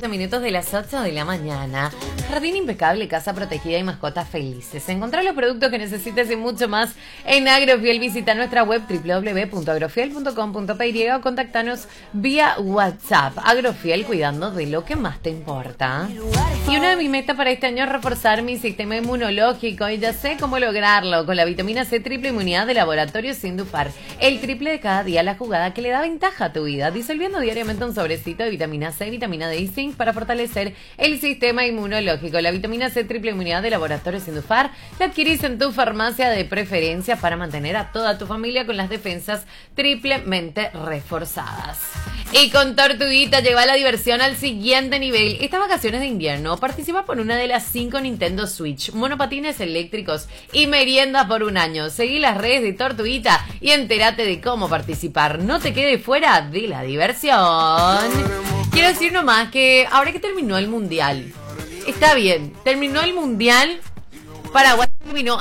minutos de las 8 de la mañana. Jardín impecable, casa protegida y mascotas felices. Encontrar los productos que necesites y mucho más en Agrofiel. Visita nuestra web www.agrofiel.com.py o contactanos vía WhatsApp. Agrofiel, cuidando de lo que más te importa. Y una de mis metas para este año es reforzar mi sistema inmunológico y ya sé cómo lograrlo con la vitamina C triple inmunidad de Laboratorio Sindufar. El triple de cada día, la jugada que le da ventaja a tu vida, disolviendo diariamente un sobrecito de vitamina C, vitamina D y zinc para fortalecer el sistema inmunológico. La vitamina C triple inmunidad de Laboratorio Sindufar la adquirís en tu farmacia de preferencia para mantener a toda tu familia con las defensas triplemente reforzadas. Y con Tortuguita lleva la diversión al siguiente nivel. Estas vacaciones de invierno participa por una de las 5 Nintendo Switch, monopatines eléctricos y merienda por un año. Seguí las redes de Tortuguita y entérate de cómo participar. No te quedes fuera de la diversión. Quiero decir nomás que ahora que terminó el Mundial, está bien, terminó el Mundial, Paraguay terminó.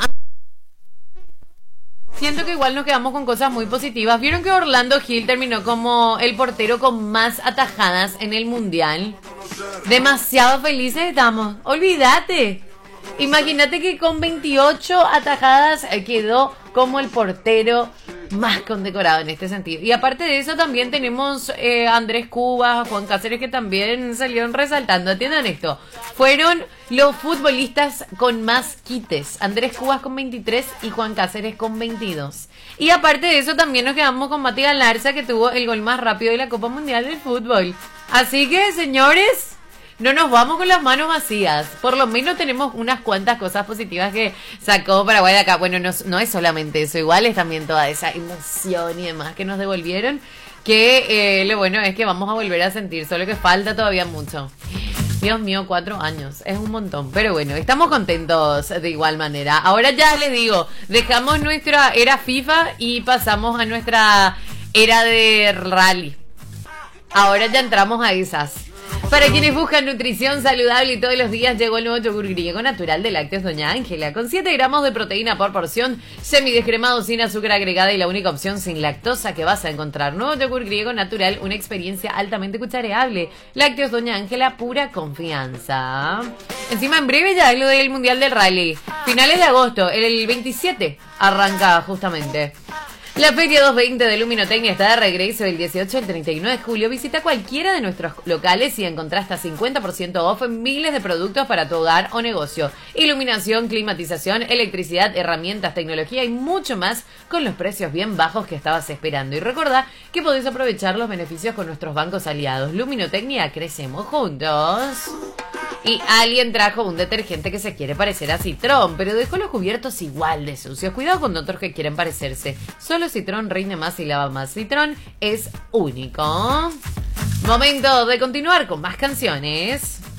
Siento que igual nos quedamos con cosas muy positivas. ¿Vieron que Orlando Gil terminó como el portero con más atajadas en el Mundial? Demasiado felices estamos. Olvídate. Imagínate que con 28 atajadas quedó como el portero más condecorado en este sentido. Y aparte de eso también tenemos Andrés Cubas, Juan Cáceres, que también salieron resaltando. Atiendan esto. Fueron los futbolistas con más quites. Andrés Cubas con 23 y Juan Cáceres con 22. Y aparte de eso también nos quedamos con Mati Galarza, que tuvo el gol más rápido de la Copa Mundial del Fútbol. Así que, señores, no nos vamos con las manos vacías. Por lo menos tenemos unas cuantas cosas positivas que sacó Paraguay de acá. Bueno, no es solamente eso. Igual es también toda esa emoción y demás que nos devolvieron. Que lo bueno es que vamos a volver a sentir. Solo que falta todavía mucho. Dios mío, 4 años. Es un montón. Pero bueno, estamos contentos de igual manera. Ahora ya les digo, dejamos nuestra era FIFA y pasamos a nuestra era de rally. Ahora ya entramos a esas. Para quienes buscan nutrición saludable y todos los días llegó el nuevo yogur griego natural de Lácteos Doña Ángela, con 7 gramos de proteína por porción, semidescremado sin azúcar agregada y la única opción sin lactosa que vas a encontrar. Nuevo yogur griego natural, una experiencia altamente cuchareable. Lácteos Doña Ángela, pura confianza. Encima en breve ya es lo del Mundial del Rally. Finales de agosto, el 27 arranca justamente. La Feria 220 de Luminotecnia está de regreso del 18 al 31 de julio. Visita cualquiera de nuestros locales y encontrá hasta 50% off en miles de productos para tu hogar o negocio. Iluminación, climatización, electricidad, herramientas, tecnología y mucho más con los precios bien bajos que estabas esperando. Y recordá que podés aprovechar los beneficios con nuestros bancos aliados. Luminotecnia, crecemos juntos. Y alguien trajo un detergente que se quiere parecer a Citrón, pero dejó los cubiertos igual de sucios. Cuidado con otros que quieren parecerse. Solo Citrón rinde más y lava más. Citrón es único. Momento de continuar con más canciones.